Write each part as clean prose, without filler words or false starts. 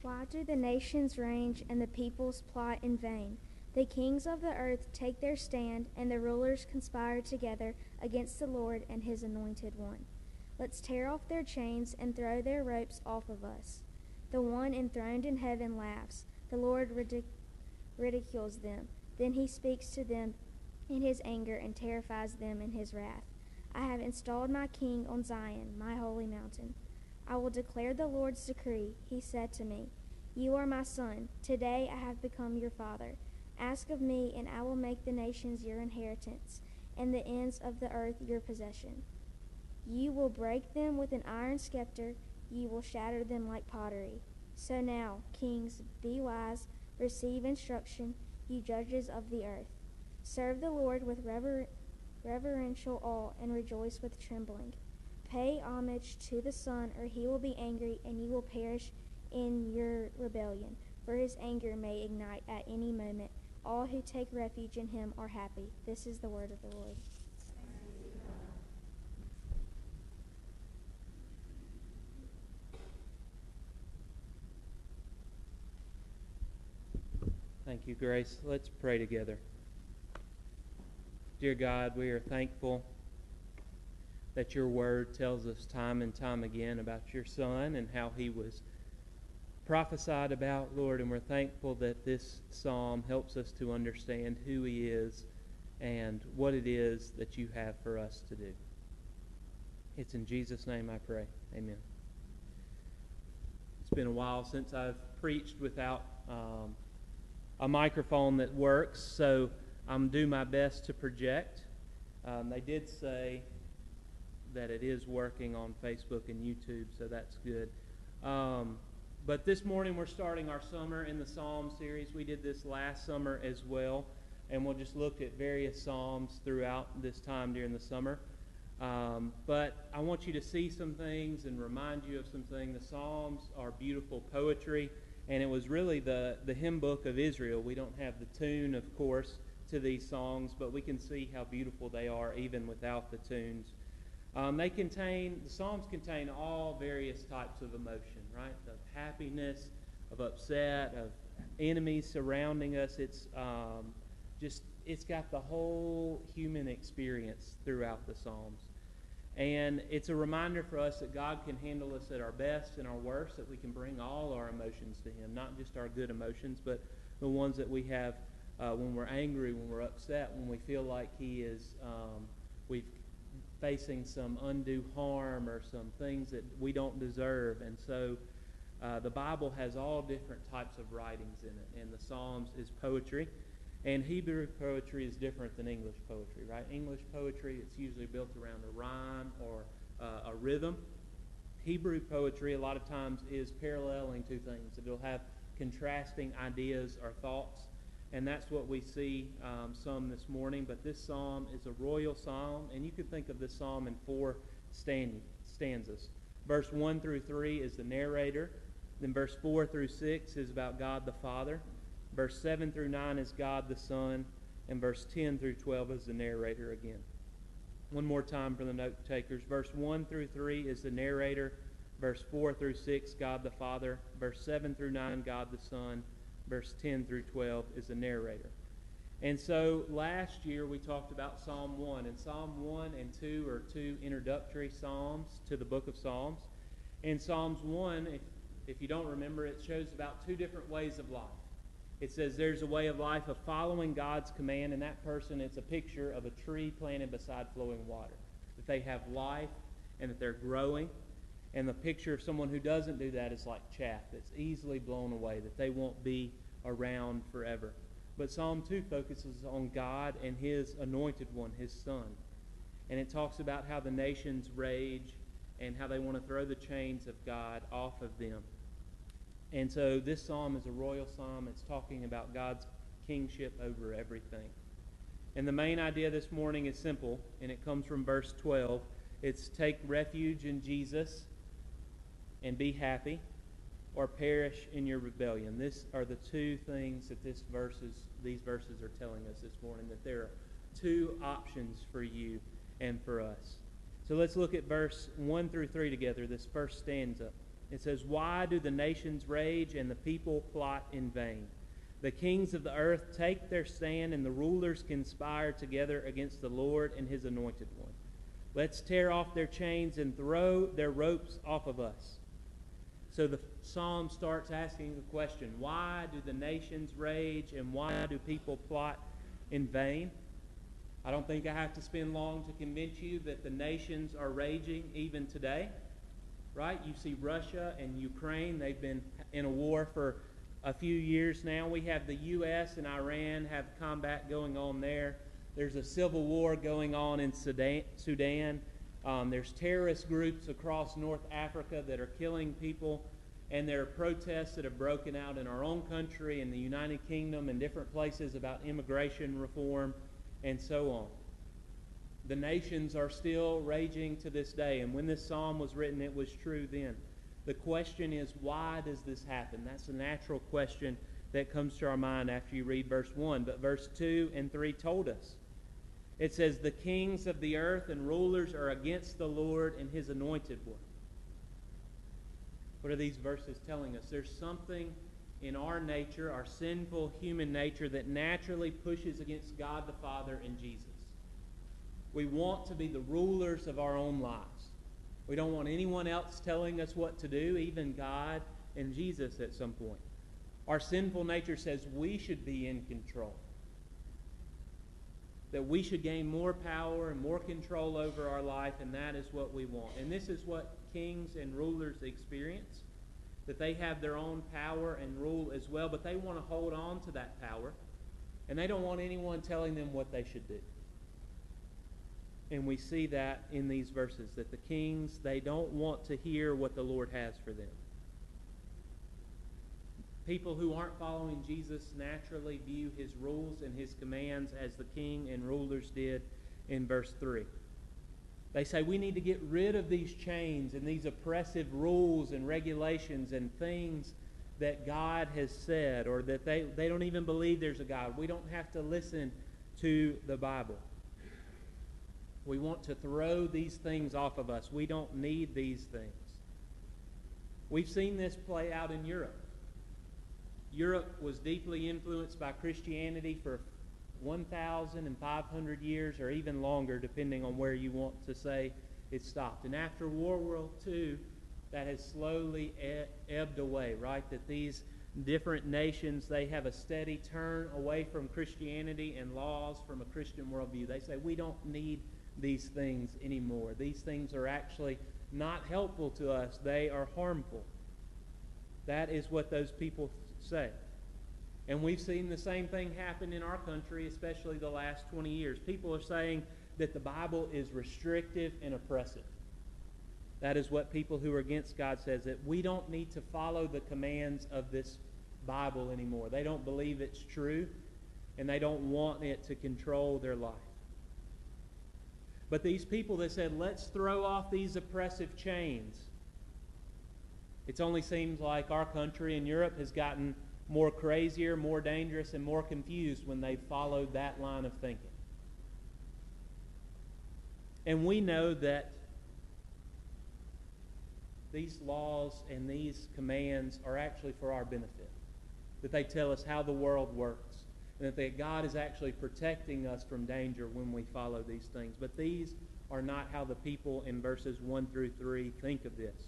Why do the nations range and the peoples plot in vain? The kings of the earth take their stand, and the rulers conspire together against the Lord and his anointed one. Let's tear off their chains and throw their ropes off of us. The one enthroned in heaven laughs. The Lord ridicules them. Then he speaks to them in his anger and terrifies them in his wrath. I have installed my king on Zion, my holy mountain. I will declare the Lord's decree. He said to me, You are my son. Today I have become your father. Ask of me, and I will make the nations your inheritance, and the ends of the earth your possession. You will break them with an iron scepter. You will shatter them like pottery. So now, kings, be wise, receive instruction, you judges of the earth. Serve the Lord with reverential awe, and rejoice with trembling. Pay homage to the Son, or he will be angry, and you will perish in your rebellion, for his anger may ignite at any moment. All who take refuge in him are happy. This is the word of the Lord. Thank you, Grace. Let's pray together. Dear God, we are thankful that your word tells us time and time again about your Son and how he was prophesied about, Lord, and we're thankful that this psalm helps us to understand who he is and what it is that you have for us to do. It's in Jesus' name I pray. Amen. It's been a while since I've preached without a microphone that works, so I'm doing my best to project. They did say that it is working on Facebook and YouTube, so that's good. But this morning we're starting our Summer in the Psalm series. We did this last summer as well, and we'll just look at various Psalms throughout this time during the summer. But I want you to see some things and remind you of some things. The Psalms are beautiful poetry, and it was really the hymn book of Israel. We don't have the tune, of course, to these songs, but we can see how beautiful they are even without the tunes. The Psalms contain all various types of emotion, right? Of happiness, of upset, of enemies surrounding us. It's got the whole human experience throughout the Psalms. And it's a reminder for us that God can handle us at our best and our worst, that we can bring all our emotions to him, not just our good emotions, but the ones that we have when we're angry, when we're upset, when we feel like we've facing some undue harm or some things that we don't deserve. And so the Bible has all different types of writings in it, and the Psalms is poetry. And Hebrew poetry is different than English poetry, right? English poetry, it's usually built around a rhyme or a rhythm. Hebrew poetry, a lot of times, is paralleling two things. It'll have contrasting ideas or thoughts, and that's what we see some this morning. But this psalm is a royal psalm, and you could think of this psalm in 4 stanzas. Verse 1 through 3 is the narrator. Then verse 4 through 6 is about God the Father. Verse 7 through 9 is God the Son. And verse 10 through 12 is the narrator again. One more time for the note takers. Verse 1 through 3 is the narrator. Verse 4 through 6, God the Father. Verse 7 through 9, God the Son. Verse 10 through 12 is the narrator. And so last year we talked about Psalm 1. And Psalm 1 and 2 are 2 introductory psalms to the book of Psalms. In Psalms 1, if you don't remember, it shows about 2 different ways of life. It says there's a way of life of following God's command, and that person, it's a picture of a tree planted beside flowing water. That they have life and that they're growing. And the picture of someone who doesn't do that is like chaff that's easily blown away, that they won't be around forever. But Psalm 2 focuses on God and his anointed one, his Son. And it talks about how the nations rage and how they want to throw the chains of God off of them. And so this psalm is a royal psalm. It's talking about God's kingship over everything. And the main idea this morning is simple, and it comes from verse 12. It's take refuge in Jesus and be happy, or perish in your rebellion. These are the 2 things that these verses are telling us this morning, that there are 2 options for you and for us. So let's look at verse 1 through 3 together, this first stanza. It says, "Why do the nations rage and the people plot in vain? The kings of the earth take their stand, and the rulers conspire together against the Lord and his anointed one. Let's tear off their chains and throw their ropes off of us." So the psalm starts asking the question, why do the nations rage and why do people plot in vain? I don't think I have to spend long to convince you that the nations are raging even today, right? You see Russia and Ukraine, they've been in a war for a few years now. We have the U.S. and Iran have combat going on there. There's a civil war going on in Sudan. There's terrorist groups across North Africa that are killing people, and there are protests that have broken out in our own country, in the United Kingdom, and different places about immigration reform, and so on. The nations are still raging to this day, and when this psalm was written, it was true then. The question is, why does this happen? That's a natural question that comes to our mind after you read verse 1, but verse 2 and 3 told us. It says, "The kings of the earth and rulers are against the Lord and his anointed one." What are these verses telling us? There's something in our nature, our sinful human nature, that naturally pushes against God the Father and Jesus. We want to be the rulers of our own lives. We don't want anyone else telling us what to do, even God and Jesus at some point. Our sinful nature says we should be in control, that we should gain more power and more control over our life, and that is what we want. And this is what kings and rulers experience, that they have their own power and rule as well, but they want to hold on to that power, and they don't want anyone telling them what they should do. And we see that in these verses, that the kings, they don't want to hear what the Lord has for them. People who aren't following Jesus naturally view his rules and his commands as the king and rulers did in verse 3. They say we need to get rid of these chains and these oppressive rules and regulations and things that God has said, or that they don't even believe there's a God. We don't have to listen to the Bible. We want to throw these things off of us. We don't need these things. We've seen this play out in Europe. Europe was deeply influenced by Christianity for 1,500 years, or even longer, depending on where you want to say it stopped. And after World War II, that has slowly ebbed away, right? That these different nations, they have a steady turn away from Christianity and laws from a Christian worldview. They say, we don't need these things anymore. These things are actually not helpful to us. They are harmful. That is what those people say. And we've seen the same thing happen in our country, especially the last 20 years. People are saying that the Bible is restrictive and oppressive. That is what people who are against God says, that we don't need to follow the commands of this Bible anymore. They don't believe it's true, and they don't want it to control their life. But these people that said, let's throw off these oppressive chains, it only seems like our country and Europe has gotten more crazier, more dangerous, and more confused when they've followed that line of thinking. And we know that these laws and these commands are actually for our benefit, that they tell us how the world works, and that God is actually protecting us from danger when we follow these things. But these are not how the people in verses 1 through 3 think of this.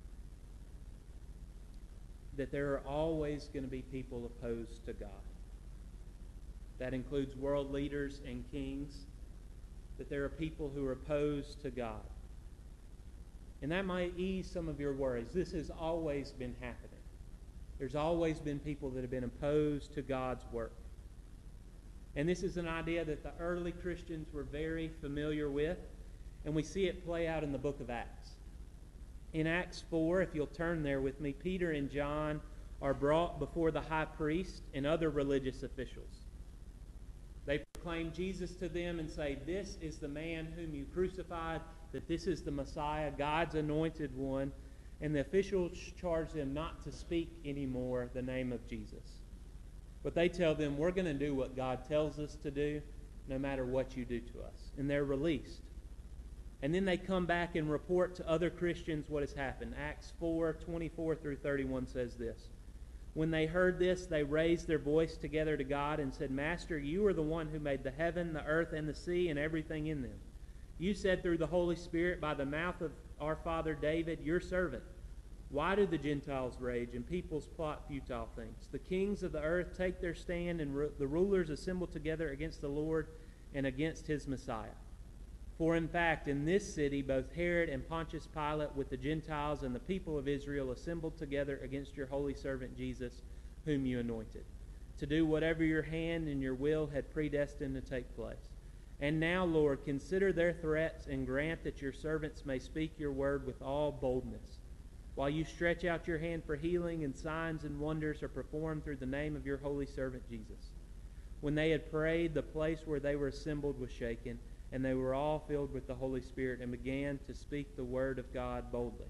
That there are always going to be people opposed to God. That includes world leaders and kings. That there are people who are opposed to God. And that might ease some of your worries. This has always been happening. There's always been people that have been opposed to God's work. And this is an idea that the early Christians were very familiar with, and we see it play out in the book of Acts. In Acts 4, if you'll turn there with me, Peter and John are brought before the high priest and other religious officials. They proclaim Jesus to them and say, this is the man whom you crucified, that this is the Messiah, God's anointed one. And the officials charge them not to speak anymore the name of Jesus. But they tell them, we're going to do what God tells us to do, no matter what you do to us. And they're released. And then they come back and report to other Christians what has happened. Acts 4:24 through 31 says this. When they heard this, they raised their voice together to God and said, Master, you are the one who made the heaven, the earth, and the sea, and everything in them. You said through the Holy Spirit by the mouth of our father David, your servant, why do the Gentiles rage and peoples plot futile things? The kings of the earth take their stand, and the rulers assemble together against the Lord and against his Messiah. For in fact, in this city, both Herod and Pontius Pilate with the Gentiles and the people of Israel assembled together against your holy servant Jesus, whom you anointed, to do whatever your hand and your will had predestined to take place. And now, Lord, consider their threats and grant that your servants may speak your word with all boldness, while you stretch out your hand for healing, and signs and wonders are performed through the name of your holy servant Jesus. When they had prayed, the place where they were assembled was shaken, and they were all filled with the Holy Spirit and began to speak the word of God boldly.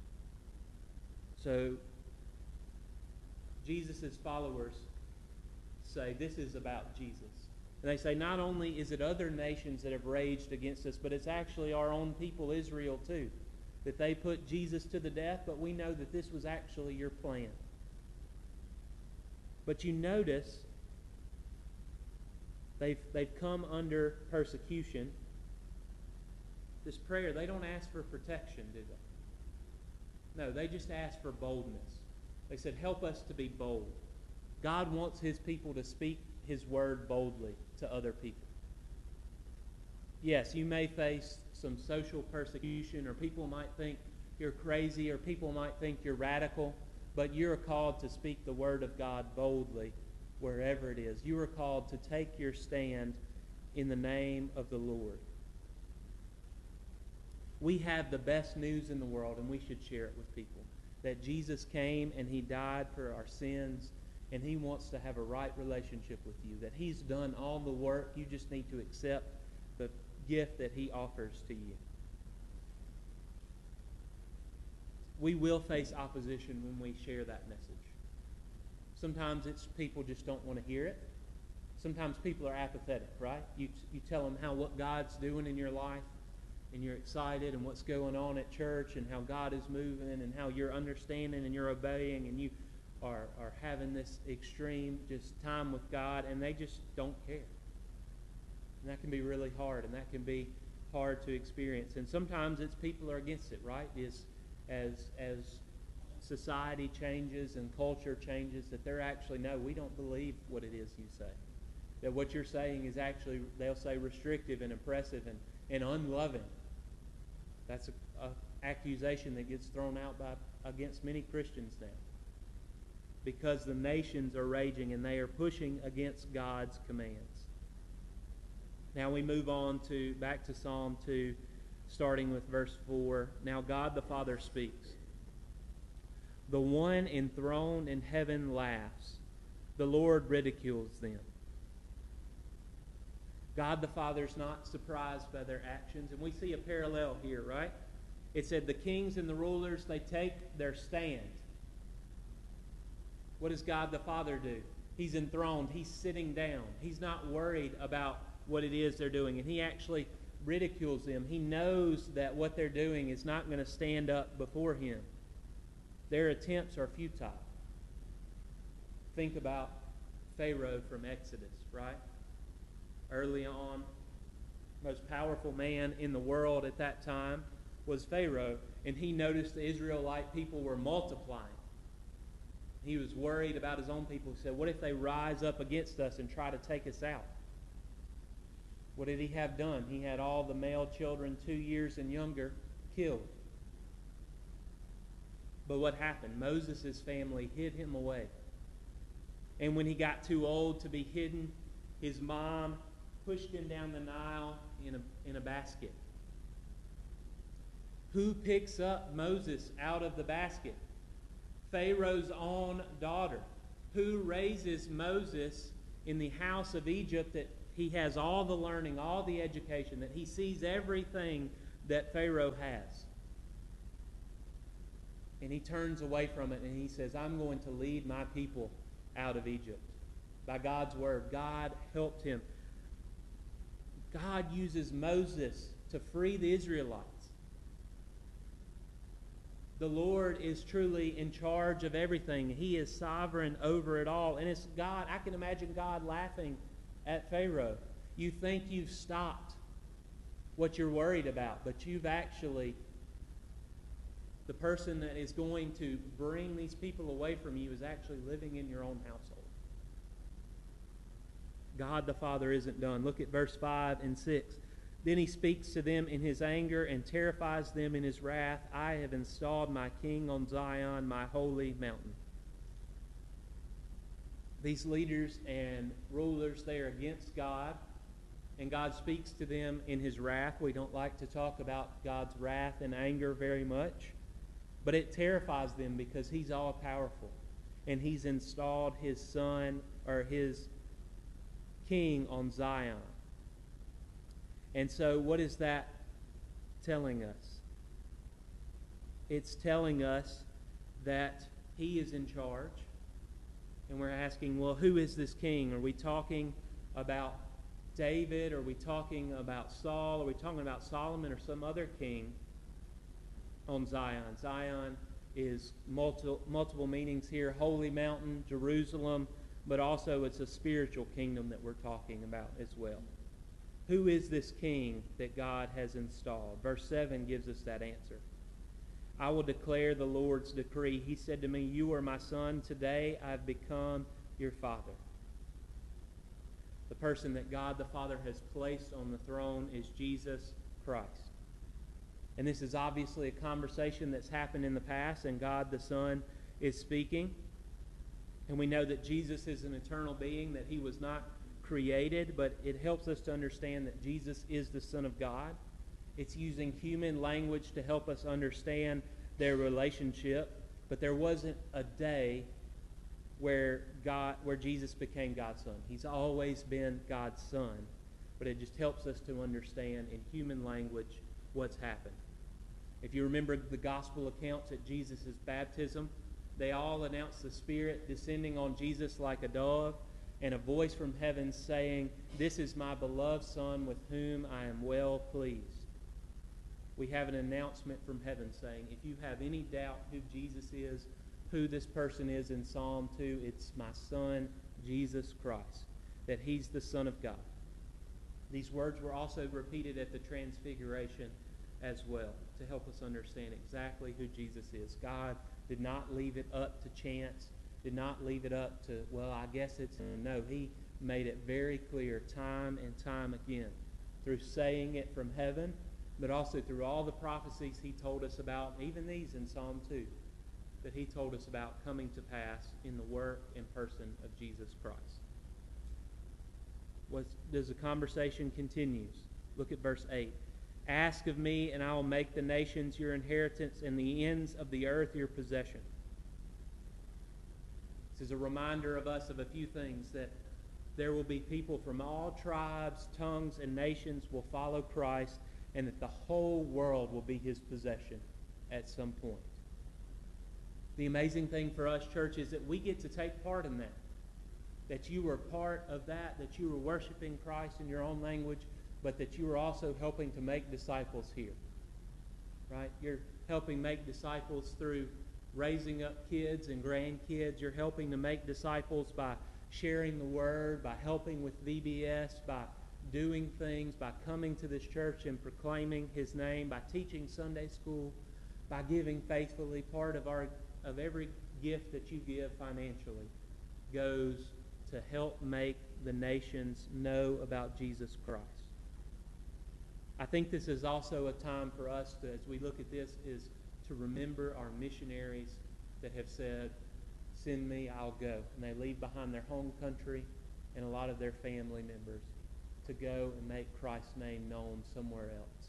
So, Jesus' followers say this is about Jesus. And they say not only is it other nations that have raged against us, but it's actually our own people, Israel, too. That they put Jesus to the death, but we know that this was actually your plan. But you notice they've come under persecution. This prayer, they don't ask for protection, do they? No, they just ask for boldness. They said, help us to be bold. God wants his people to speak his word boldly to other people. Yes, you may face some social persecution, or people might think you're crazy, or people might think you're radical, but you're called to speak the word of God boldly wherever it is. You are called to take your stand in the name of the Lord. We have the best news in the world, and we should share it with people. That Jesus came and he died for our sins, and he wants to have a right relationship with you. That he's done all the work. You just need to accept the gift that he offers to you. We will face opposition when we share that message. Sometimes it's people just don't want to hear it. Sometimes people are apathetic, right? You tell them what God's doing in your life, and you're excited, and what's going on at church, and how God is moving, and how you're understanding and you're obeying, and you are having this extreme just time with God, and they just don't care. And that can be really hard, and that can be hard to experience. And sometimes it's people are against it, right? As society changes and culture changes, that they're actually, no, we don't believe what it is you say. That what you're saying is actually, they'll say, restrictive and oppressive and unloving. That's an accusation that gets thrown out against many Christians now. Because the nations are raging and they are pushing against God's commands. Now we move on back to Psalm 2, starting with verse 4. Now God the Father speaks. The one enthroned in heaven laughs. The Lord ridicules them. God the Father is not surprised by their actions. And we see a parallel here, right? It said the kings and the rulers, they take their stand. What does God the Father do? He's enthroned. He's sitting down. He's not worried about what it is they're doing. And he actually ridicules them. He knows that what they're doing is not going to stand up before him. Their attempts are futile. Think about Pharaoh from Exodus, right? Early on, most powerful man in the world at that time was Pharaoh, and he noticed the Israelite people were multiplying. He was worried about his own people. He said, what if they rise up against us and try to take us out? What did he have done? He had all the male children 2 years and younger killed. But what happened? Moses' family hid him away. And when he got too old to be hidden, his mom pushed him down the Nile in a basket. Who picks up Moses out of the basket? Pharaoh's own daughter. Who raises Moses in the house of Egypt, that he has all the learning, all the education, that he sees everything that Pharaoh has. And he turns away from it and he says, I'm going to lead my people out of Egypt. By God's word, God helped him. God uses Moses to free the Israelites. The Lord is truly in charge of everything. He is sovereign over it all. And it's God. I can imagine God laughing at Pharaoh. You think you've stopped what you're worried about, but you've actually, the person that is going to bring these people away from you is actually living in your own household. God the Father isn't done. Look at verse 5 and 6. Then he speaks to them in his anger and terrifies them in his wrath. I have installed my king on Zion, my holy mountain. These leaders and rulers, they are against God, and God speaks to them in his wrath. We don't like to talk about God's wrath and anger very much, but it terrifies them because he's all-powerful, and he's installed his son, or his king, on Zion. And so what is that telling us? It's telling us that he is in charge. And we're asking, well, who is this king? Are we talking about David? Are we talking about Saul? Are we talking about Solomon or some other king on Zion? Zion is multiple meanings here. Holy mountain, Jerusalem, but also it's a spiritual kingdom that we're talking about as well. Who is this king that God has installed? Verse 7 gives us that answer. I will declare the Lord's decree. He said to me, you are my son. Today I have become your father. The person that God the Father has placed on the throne is Jesus Christ. And this is obviously a conversation that's happened in the past, and God the Son is speaking. And we know that Jesus is an eternal being, that he was not created, but it helps us to understand that Jesus is the Son of God. It's using human language to help us understand their relationship, but there wasn't a day where Jesus became God's Son. He's always been God's Son, but it just helps us to understand in human language what's happened. If you remember the gospel accounts at Jesus' baptism, they all announced the Spirit descending on Jesus like a dove, and a voice from heaven saying, this is my beloved Son with whom I am well pleased. We have an announcement from heaven saying, if you have any doubt who Jesus is, who this person is in Psalm 2, it's my Son, Jesus Christ, that he's the Son of God. These words were also repeated at the Transfiguration as well to help us understand exactly who Jesus is. God did not leave it up to chance, did not leave it up to, well, I guess it's no. He made it very clear time and time again through saying it from heaven, but also through all the prophecies he told us about, even these in Psalm 2, that he told us about coming to pass in the work and person of Jesus Christ. Does the conversation continues? Look at verse 8. Ask of me, and I will make the nations your inheritance and the ends of the earth your possession. This is a reminder of us of a few things, that there will be people from all tribes, tongues, and nations will follow Christ, and that the whole world will be his possession at some point. The amazing thing for us, church, is that we get to take part in that. That you were part of that you were worshiping Christ in your own language, but that you were also helping to make disciples here. Right? You're helping make disciples through raising up kids and grandkids. You're helping to make disciples by sharing the Word, by helping with VBS, by doing things, by coming to this church and proclaiming his name, by teaching Sunday school, by giving faithfully. Part of every gift that you give financially goes to help make the nations know about Jesus Christ. I think this is also a time for us to, as we look at this, is to remember our missionaries that have said, send me, I'll go. And they leave behind their home country and a lot of their family members to go and make Christ's name known somewhere else.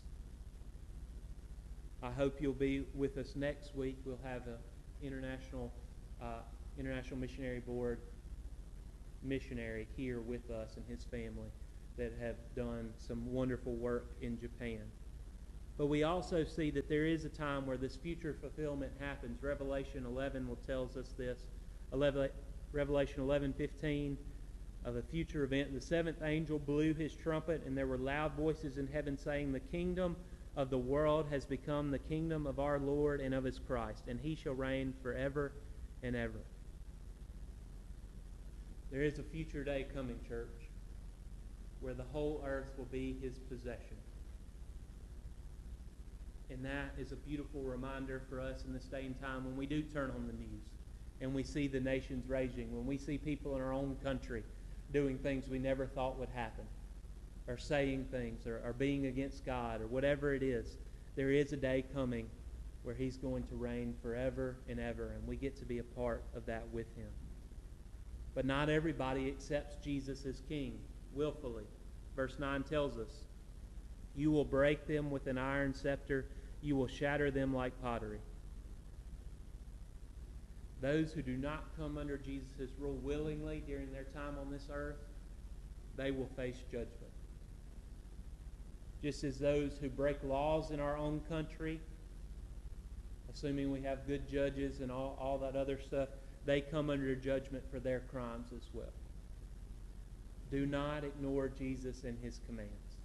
I hope you'll be with us next week. We'll have an International Missionary Board missionary here with us and his family that have done some wonderful work in Japan. But we also see that there is a time where this future fulfillment happens. Revelation 11 tells us this. Revelation 11:15 of a future event. The seventh angel blew his trumpet, and there were loud voices in heaven saying, "The kingdom of the world has become the kingdom of our Lord and of his Christ, and he shall reign forever and ever." There is a future day coming, church, where the whole earth will be his possession. And that is a beautiful reminder for us in this day and time when we do turn on the news and we see the nations raging, when we see people in our own country doing things we never thought would happen, or saying things, or being against God, or whatever it is. There is a day coming where he's going to reign forever and ever, and we get to be a part of that with him. But not everybody accepts Jesus as king willfully. Verse 9 tells us, "You will break them with an iron scepter. You will shatter them like pottery." Those who do not come under Jesus' rule willingly during their time on this earth, they will face judgment. Just as those who break laws in our own country, assuming we have good judges and all that other stuff, they come under judgment for their crimes as well. Do not ignore Jesus and his commands.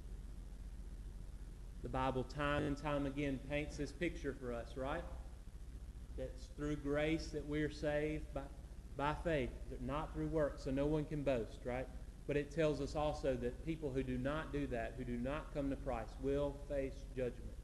The Bible time and time again paints this picture for us, right? That's through grace that we're saved by faith, not through works, so no one can boast, right? But it tells us also that people who do not do that, who do not come to Christ, will face judgment.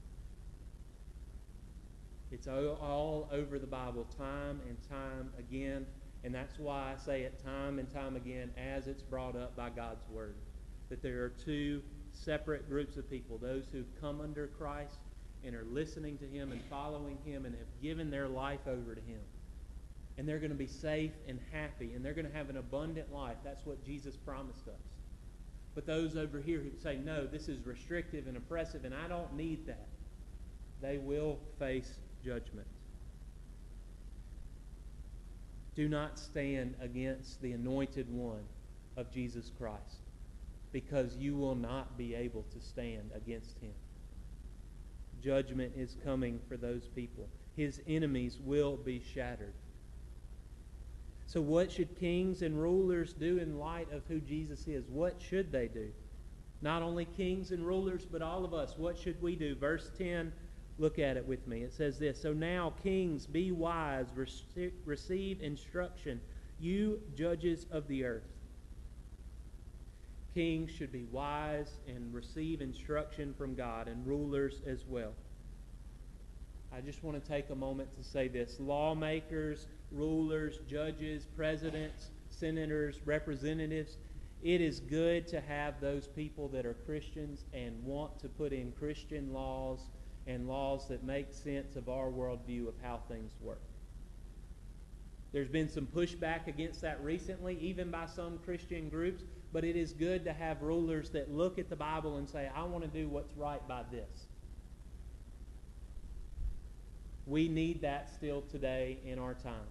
It's all over the Bible time and time again, and that's why I say it time and time again as it's brought up by God's Word, that there are two separate groups of people, those who come under Christ and are listening to him and following him and have given their life over to him. And they're going to be safe and happy, and they're going to have an abundant life. That's what Jesus promised us. But those over here who say, "No, this is restrictive and oppressive, and I don't need that," they will face judgment. Do not stand against the anointed one of Jesus Christ, because you will not be able to stand against him. Judgment is coming for those people. His enemies will be shattered. So what should kings and rulers do in light of who Jesus is? What should they do? Not only kings and rulers, but all of us. What should we do? Verse 10, look at it with me. It says this, "So now, kings, be wise, receive instruction, you judges of the earth." Kings should be wise and receive instruction from God, and rulers as well. I just want to take a moment to say this. Lawmakers, rulers, judges, presidents, senators, representatives, it is good to have those people that are Christians and want to put in Christian laws and laws that make sense of our worldview of how things work. There's been some pushback against that recently, even by some Christian groups, but it is good to have rulers that look at the Bible and say, "I want to do what's right by this." We need that still today in our time.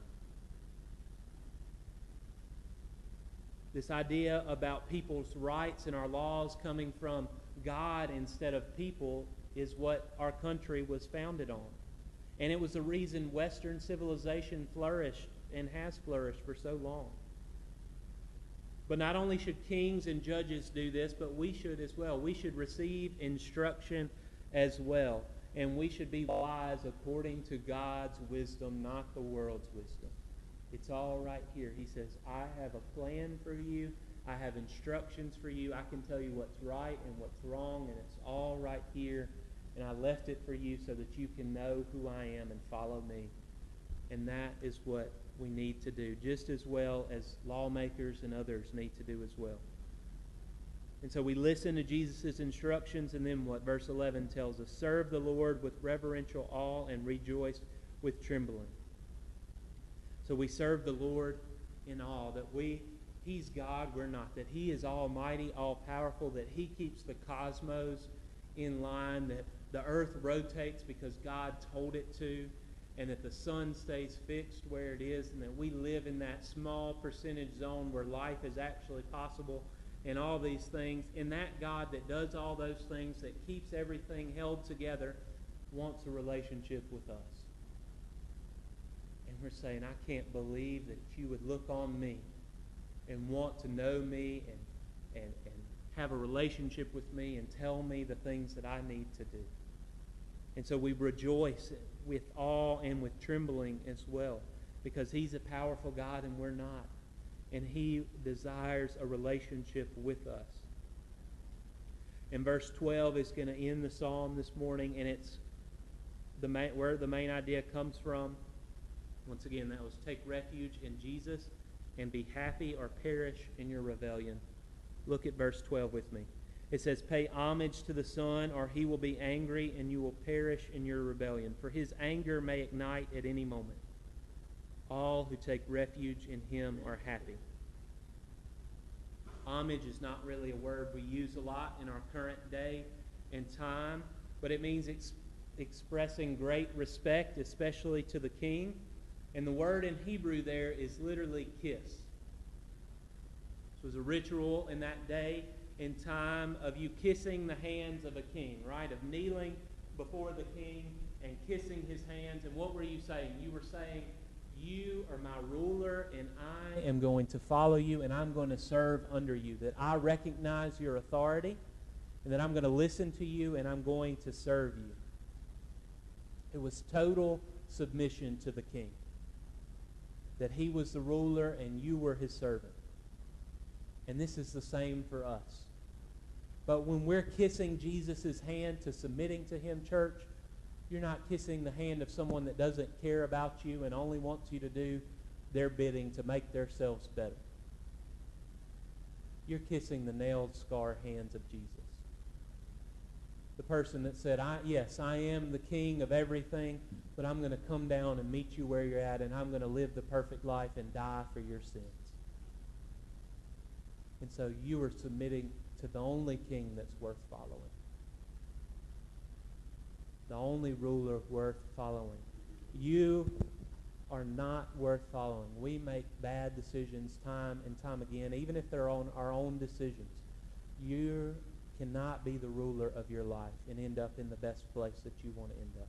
This idea about people's rights and our laws coming from God instead of people is what our country was founded on. And it was the reason Western civilization flourished and has flourished for so long. But not only should kings and judges do this, but we should as well. We should receive instruction as well. And we should be wise according to God's wisdom, not the world's wisdom. It's all right here. He says, "I have a plan for you. I have instructions for you. I can tell you what's right and what's wrong, and it's all right here. And I left it for you so that you can know who I am and follow me." And that is what we need to do, just as well as lawmakers and others need to do as well. And so we listen to Jesus' instructions, and then what verse 11 tells us, "Serve the Lord with reverential awe and rejoice with trembling." So we serve the Lord in awe, that He's God, we're not, that He is almighty, all-powerful, that He keeps the cosmos in line, that the earth rotates because God told it to, and that the sun stays fixed where it is, and that we live in that small percentage zone where life is actually possible, and all these things. And that God that does all those things, that keeps everything held together, wants a relationship with us. And we're saying, "I can't believe that you would look on me and want to know me and have a relationship with me and tell me the things that I need to do. And so we rejoice with awe and with trembling as well, because he's a powerful God and we're not. And he desires a relationship with us. And verse 12 is going to end the psalm this morning, and it's where the main idea comes from. Once again, that was take refuge in Jesus and be happy or perish in your rebellion. Look at verse 12 with me. It says, pay homage to the Son, or he will be angry, and you will perish in your rebellion. For his anger may ignite at any moment. All who take refuge in him are happy. Homage is not really a word we use a lot in our current day and time, but it means expressing great respect, especially to the king. And the word in Hebrew there is literally kiss. This was a ritual in that day and time of you kissing the hands of a king, right? Of kneeling before the king and kissing his hands. And what were you saying? You were saying, you are my ruler, and I am going to follow you, and I'm going to serve under you. That I recognize your authority, and that I'm going to listen to you, and I'm going to serve you. It was total submission to the king. That he was the ruler, and you were his servant. And this is the same for us. But when we're kissing Jesus' hand to submitting to him, church, you're not kissing the hand of someone that doesn't care about you and only wants you to do their bidding to make themselves better. You're kissing the nailed, scarred hands of Jesus. The person that said, yes, I am the king of everything, but I'm going to come down and meet you where you're at, and I'm going to live the perfect life and die for your sins. And so you are submitting to the only king that's worth following. The only ruler worth following. You are not worth following. We make bad decisions time and time again, even if they're on our own decisions. You cannot be the ruler of your life and end up in the best place that you want to end up.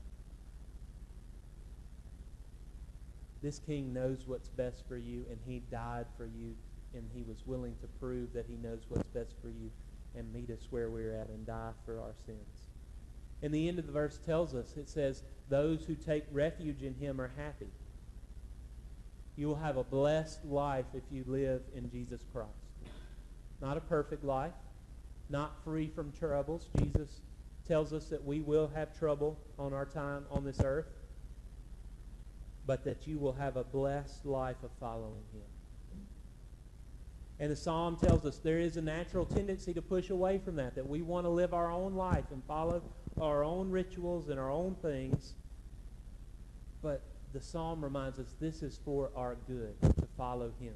This king knows what's best for you, and he died for you, and he was willing to prove that he knows what's best for you and meet us where we're at and die for our sins. And the end of the verse tells us, it says, those who take refuge in him are happy. You will have a blessed life if you live in Jesus Christ. Not a perfect life, not free from troubles. Jesus tells us that we will have trouble on our time on this earth, but that you will have a blessed life of following him. And the psalm tells us there is a natural tendency to push away from that we want to live our own life and follow our own rituals and our own things. But the psalm reminds us this is for our good, to follow him.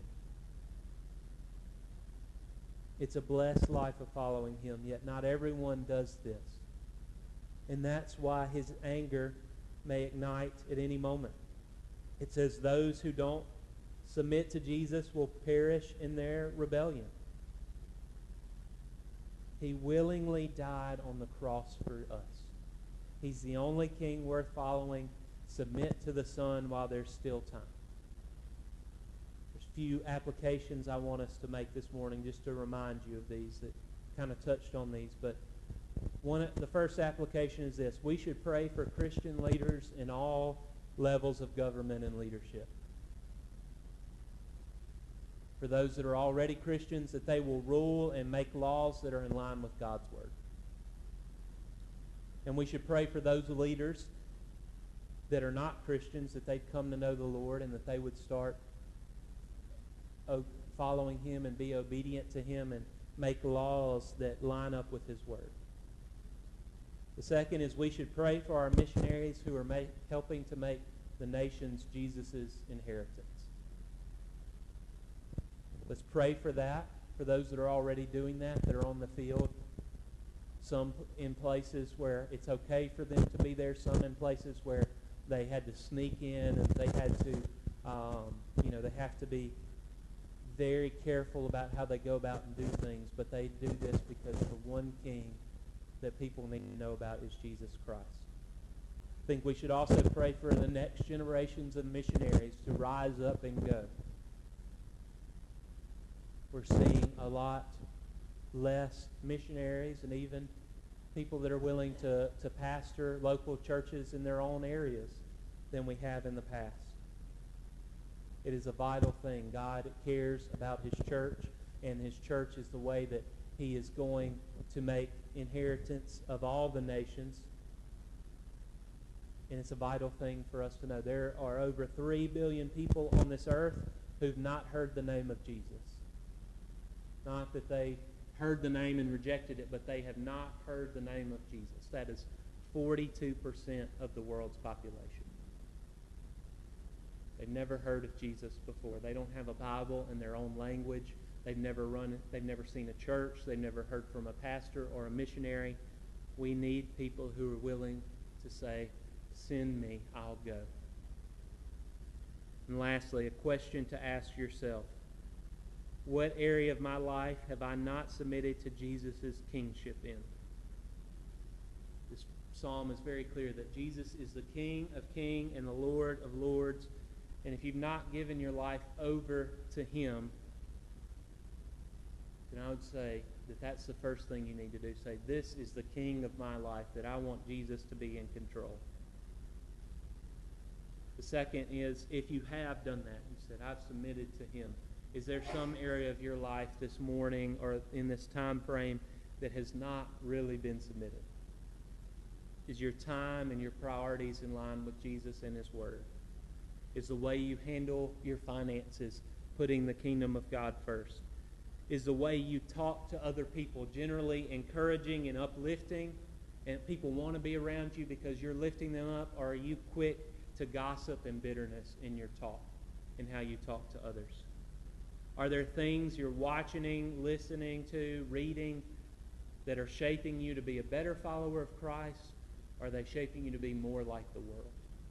It's a blessed life of following him, yet not everyone does this. And that's why his anger may ignite at any moment. It says those who don't submit to Jesus will perish in their rebellion. He willingly died on the cross for us. He's the only king worth following. Submit to the Son while there's still time. There's a few applications I want us to make this morning just to remind you of these that kind of touched on these. But the first application is this. We should pray for Christian leaders in all levels of government and leadership. For those that are already Christians, that they will rule and make laws that are in line with God's Word. And we should pray for those leaders that are not Christians, that they'd come to know the Lord and that they would start following him and be obedient to him and make laws that line up with his Word. The second is we should pray for our missionaries who are helping to make the nations Jesus' inheritance. Let's pray for that, for those that are already doing that are on the field. Some in places where it's okay for them to be there, some in places where they had to sneak in and they had to, they have to be very careful about how they go about and do things, but they do this because the one king that people need to know about is Jesus Christ. I think we should also pray for the next generations of missionaries to rise up and go. We're seeing a lot less missionaries and even people that are willing to pastor local churches in their own areas than we have in the past. It is a vital thing. God cares about His church, and His church is the way that He is going to make inheritance of all the nations. And it's a vital thing for us to know. There are over 3 billion people on this earth who've not heard the name of Jesus. Not that they heard the name and rejected it, but they have not heard the name of Jesus. That is 42% of the world's population. They've never heard of Jesus before. They don't have a Bible in their own language. They've never seen a church. They've never heard from a pastor or a missionary. We need people who are willing to say, "Send me, I'll go." And lastly, a question to ask yourself. What area of my life have I not submitted to Jesus' kingship in? This psalm is very clear that Jesus is the King of kings and the Lord of lords. And if you've not given your life over to Him, then I would say that that's the first thing you need to do. Say, this is the King of my life, that I want Jesus to be in control. The second is, if you have done that, you said, I've submitted to Him. Is there some area of your life this morning or in this time frame that has not really been submitted? Is your time and your priorities in line with Jesus and His Word? Is the way you handle your finances putting the kingdom of God first? Is the way you talk to other people generally encouraging and uplifting, and people want to be around you because you're lifting them up? Or are you quick to gossip and bitterness in your talk and how you talk to others? Are there things you're watching, listening to, reading that are shaping you to be a better follower of Christ? Or are they shaping you to be more like the world?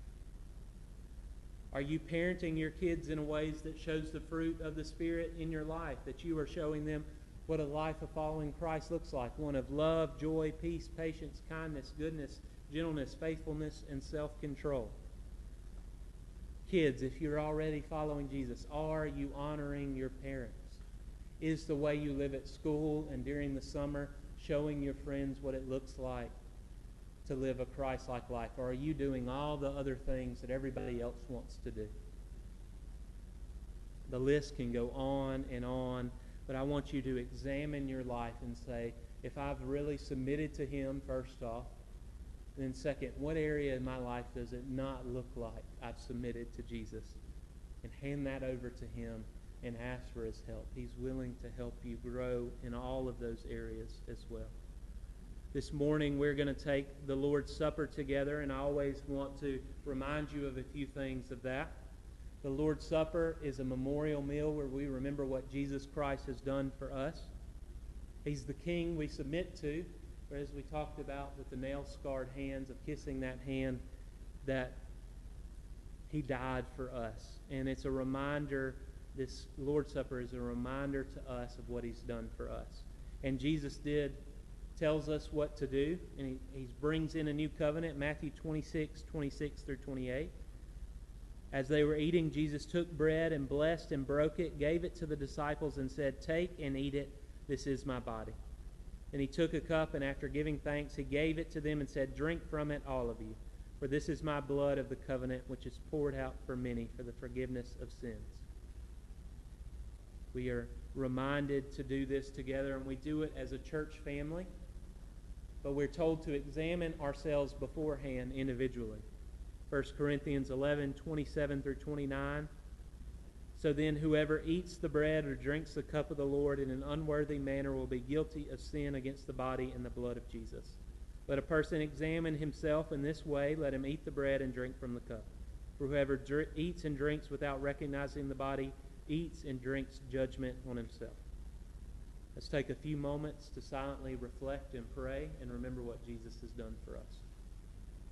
Are you parenting your kids in ways that shows the fruit of the Spirit in your life, that you are showing them what a life of following Christ looks like? One of love, joy, peace, patience, kindness, goodness, gentleness, faithfulness, and self-control. Kids, if you're already following Jesus, are you honoring your parents? Is the way you live at school and during the summer showing your friends what it looks like to live a Christ-like life? Or are you doing all the other things that everybody else wants to do? The list can go on and on, but I want you to examine your life and say, if I've really submitted to Him, first off, and then second, what area in my life does it not look like I've submitted to Jesus? And hand that over to Him and ask for His help. He's willing to help you grow in all of those areas as well. This morning we're going to take the Lord's Supper together, and I always want to remind you of a few things of that. The Lord's Supper is a memorial meal where we remember what Jesus Christ has done for us. He's the King we submit to, or as we talked about with the nail-scarred hands, of kissing that hand, that He died for us. And it's a reminder, this Lord's Supper is a reminder to us of what He's done for us. And Jesus tells us what to do, and he brings in a new covenant, Matthew 26 through 28. As they were eating, Jesus took bread and blessed and broke it, gave it to the disciples, and said, "Take and eat it, this is my body." Then He took a cup, and after giving thanks, He gave it to them and said, "Drink from it, all of you, for this is my blood of the covenant, which is poured out for many for the forgiveness of sins." We are reminded to do this together, and we do it as a church family. But we're told to examine ourselves beforehand individually. 1 Corinthians 11:27 through 29. So then whoever eats the bread or drinks the cup of the Lord in an unworthy manner will be guilty of sin against the body and the blood of Jesus. Let a person examine himself in this way. Let him eat the bread and drink from the cup. For whoever eats and drinks without recognizing the body eats and drinks judgment on himself. Let's take a few moments to silently reflect and pray and remember what Jesus has done for us.